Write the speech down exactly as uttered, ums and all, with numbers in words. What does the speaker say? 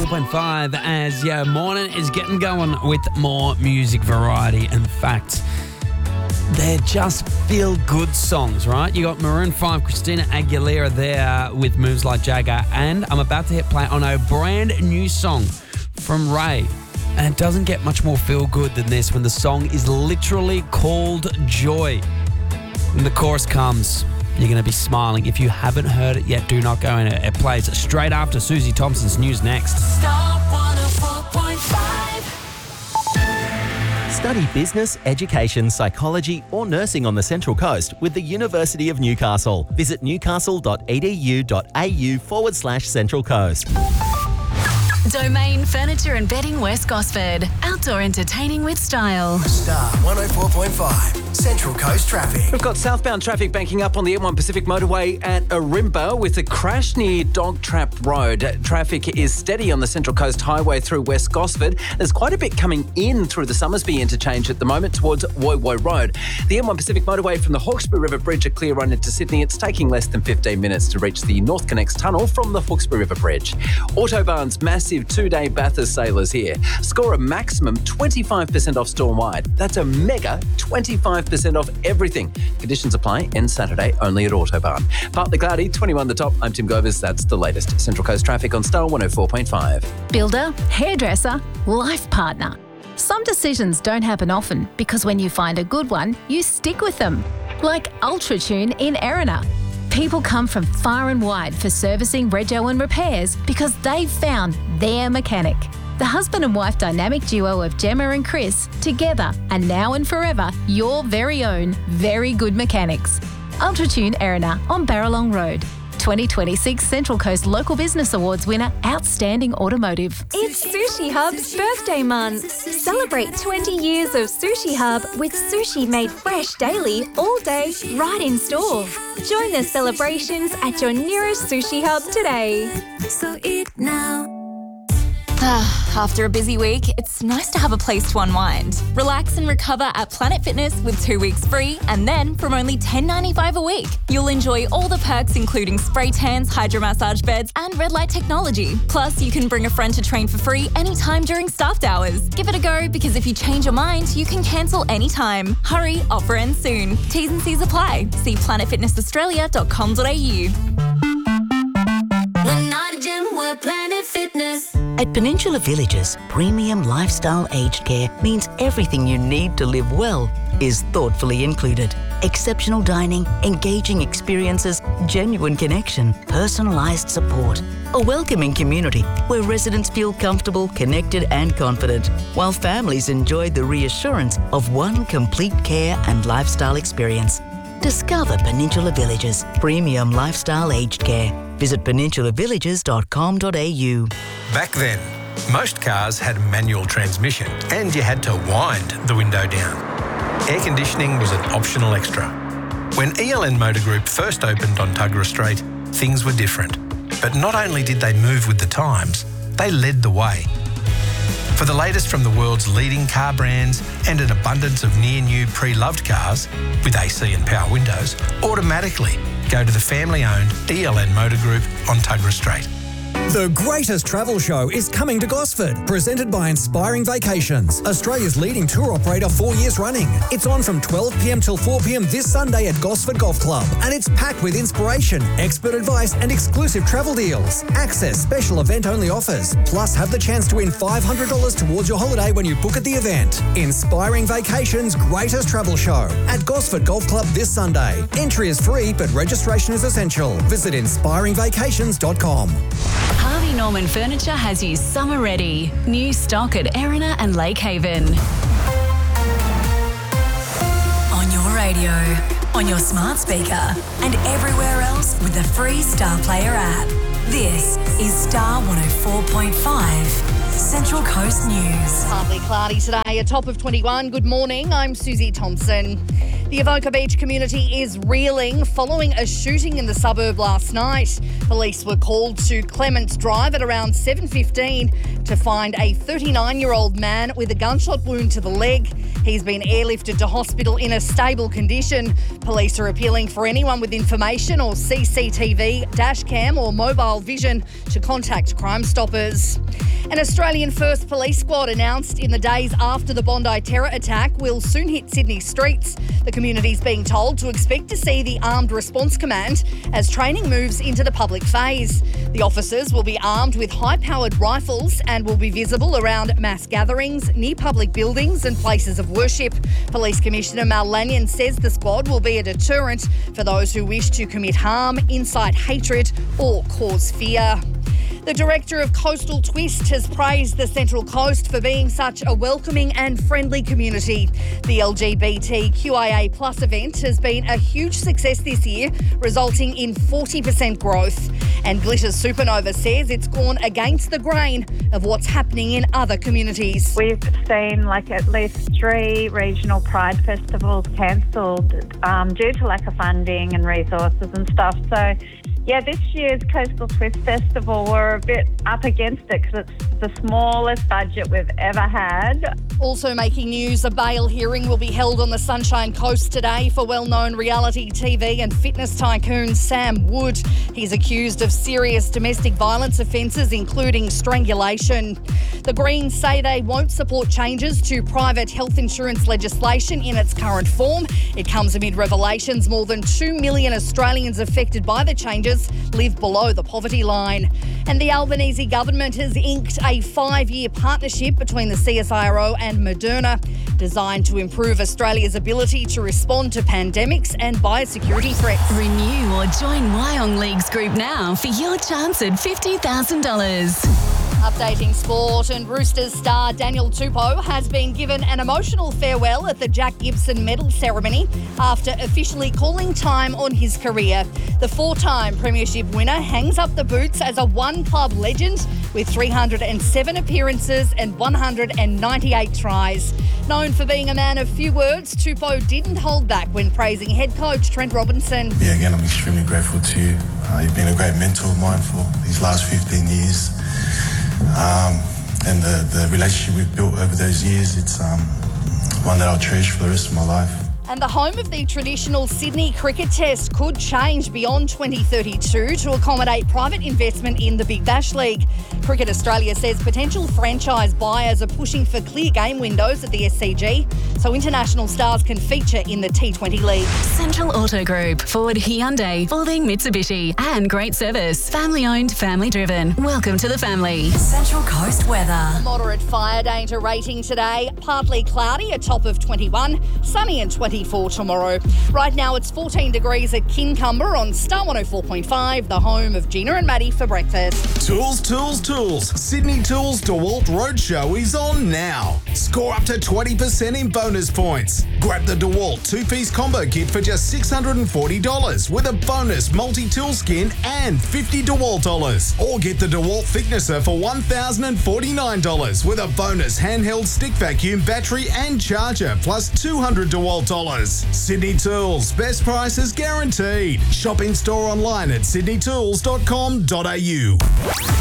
four point five as your morning is getting going with more music variety and facts. They're just feel-good songs, right? You got Maroon five, Christina Aguilera there with Moves Like Jagger, and I'm about to hit play on a brand new song from Ray. And it doesn't get much more feel-good than this when the song is literally called Joy. When the chorus comes, you're going to be smiling. If you haven't heard it yet, do not go in it. It plays straight after Susie Thompson's news next. Star one oh four point five. Study business, education, psychology or nursing on the Central Coast with the University of Newcastle. Visit newcastle.edu.au forward slash Central Coast. Domain Furniture and Bedding West Gosford. Outdoor entertaining with style. Star one oh four point five, Central Coast traffic. We've got southbound traffic banking up on the M one Pacific motorway at Arimba with a crash near Dog Trap Road. Traffic is steady on the Central Coast Highway through West Gosford. There's quite a bit coming in through the Summersby interchange at the moment towards Woy Woy Road. The M one Pacific motorway from the Hawkesbury River Bridge a clear run into Sydney. It's taking less than fifteen minutes to reach the North Connects tunnel from the Hawkesbury River Bridge. Autobahn's massive two-day Bathurst sailors here. Score a maximum twenty-five percent off store-wide. That's a mega twenty-five percent off everything. Conditions apply. End Saturday only at Autobahn. Partly cloudy, twenty-one the top. I'm Tim Govers. That's the latest. Central Coast traffic on Star one oh four point five. Builder, hairdresser, life partner. Some decisions don't happen often because when you find a good one, you stick with them. Like UltraTune in Erina. People come from far and wide for servicing, rego and repairs because they've found their mechanic. The husband and wife dynamic duo of Gemma and Chris, together and now and forever, your very own very good mechanics. UltraTune Erina on Barralong Road. twenty twenty-six Central Coast Local Business Awards winner, Outstanding Automotive. It's Sushi Hub's birthday month. Celebrate twenty years of Sushi Hub with sushi made fresh daily, all day, right in store. Join the celebrations at your nearest Sushi Hub today. So eat now. After a busy week, it's nice to have a place to unwind. Relax and recover at Planet Fitness with two weeks free, and then from only ten dollars ninety-five a week, you'll enjoy all the perks including spray tans, hydro massage beds and red light technology. Plus, you can bring a friend to train for free anytime during staffed hours. Give it a go because if you change your mind, you can cancel anytime. Hurry, offer ends soon. T's and C's apply. See planet fitness australia dot com dot a u. We're not a gym, we're Planet Fitness. At Peninsula Villages, premium lifestyle aged care means everything you need to live well is thoughtfully included. Exceptional dining, engaging experiences, genuine connection, personalised support. A welcoming community where residents feel comfortable, connected and confident, while families enjoy the reassurance of one complete care and lifestyle experience. Discover Peninsula Villages, premium lifestyle aged care. Visit peninsula villages dot com dot a u. Back then, most cars had a manual transmission and you had to wind the window down. Air conditioning was an optional extra. When E L N Motor Group first opened on Tuggerah Street, things were different. But not only did they move with the times, they led the way. For the latest from the world's leading car brands and an abundance of near-new pre-loved cars with A C and power windows, automatically go to the family-owned E L N Motor Group on Tuggerah Street. The greatest travel show is coming to Gosford, presented by Inspiring Vacations, Australia's leading tour operator four years running. It's on from twelve p m till four p m this Sunday at Gosford Golf Club, and it's packed with inspiration, expert advice and exclusive travel deals. Access special event-only offers, plus have the chance to win five hundred dollars towards your holiday when you book at the event. Inspiring Vacations' greatest travel show at Gosford Golf Club this Sunday. Entry is free, but registration is essential. Visit inspiring vacations dot com. Harvey Norman Furniture has you summer ready. New stock at Erina and Lake Haven. On your radio, on your smart speaker, and everywhere else with the free Star Player app. This is Star one oh four point five, Central Coast News. Partly cloudy today, a top of twenty-one. Good morning, I'm Susie Thompson. The Avoca Beach community is reeling following a shooting in the suburb last night. Police were called to Clements Drive at around seven fifteen to find a thirty-nine-year-old man with a gunshot wound to the leg. He's been airlifted to hospital in a stable condition. Police are appealing for anyone with information or C C T V, dash cam or mobile vision to contact Crime Stoppers. An Australian first police squad announced in the days after the Bondi terror attack will soon hit Sydney streets. The community's being told to expect to see the Armed Response Command as training moves into the public phase. The officers will be armed with high-powered rifles and will be visible around mass gatherings, near public buildings and places of worship. Police Commissioner Mal Lanyon says the squad will be a deterrent for those who wish to commit harm, incite hatred or cause fear. The director of Coastal Twist has praised the Central Coast for being such a welcoming and friendly community. The L G B T Q I A plus event has been a huge success this year, resulting in forty percent growth. And Glitter Supernova says it's gone against the grain of what's happening in other communities. We've seen like at least three regional Pride festivals cancelled um, due to lack of funding and resources and stuff. So yeah, this year's Coastal Twist Festival, we're a bit up against it because it's the smallest budget we've ever had. Also making news, a bail hearing will be held on the Sunshine Coast today for well-known reality T V and fitness tycoon Sam Wood. He's accused of serious domestic violence offences, including strangulation. The Greens say they won't support changes to private health insurance legislation in its current form. It comes amid revelations more than two million Australians affected by the changes live below the poverty line. And the Albanese government has inked a five-year partnership between the C S I R O and Moderna, designed to improve Australia's ability to respond to pandemics and biosecurity threats. Renew or join Wyong Leagues Group now for your chance at fifty thousand dollars. Updating sport, and Roosters star Daniel Tupou has been given an emotional farewell at the Jack Gibson Medal ceremony after officially calling time on his career. The four-time premiership winner hangs up the boots as a one-club legend with three hundred seven appearances and one hundred ninety-eight tries. Known for being a man of few words, Tupou didn't hold back when praising head coach Trent Robinson. Yeah, again, I'm extremely grateful to you. Uh, you've been a great mentor of mine for these last fifteen years. Um, and the, the relationship we've built over those years, it's um, one that I'll cherish for the rest of my life. And the home of the traditional Sydney Cricket Test could change beyond twenty thirty-two to accommodate private investment in the Big Bash League. Cricket Australia says potential franchise buyers are pushing for clear game windows at the S C G so international stars can feature in the T twenty League. Central Auto Group, Ford, Hyundai, Fording, Mitsubishi, and great service. Family owned, family driven. Welcome to the family. Central Coast weather. Moderate fire danger rating today. Partly cloudy, a top of twenty-one. Sunny and twenty-four tomorrow. Right now it's fourteen degrees at Kincumber on Star one oh four point five, the home of Gina and Maddie for breakfast. Tools, tools, tools. Sydney Tools DeWalt Roadshow is on now. Score up to twenty percent in bonus points. Grab the DeWalt two-piece combo kit for just six hundred forty dollars with a bonus multi-tool skin and fifty DeWalt dollars. Or get the DeWalt thicknesser for one thousand forty-nine dollars with a bonus handheld stick vacuum battery and charger plus two hundred DeWalt dollars. Sydney Tools, best prices guaranteed. Shop in store online at sydney tools dot com dot a u.